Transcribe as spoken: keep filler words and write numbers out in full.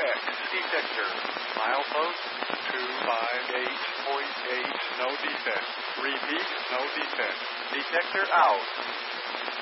X detector. Milepost two five eight point eight, no defect. Repeat, no defect. Detector out.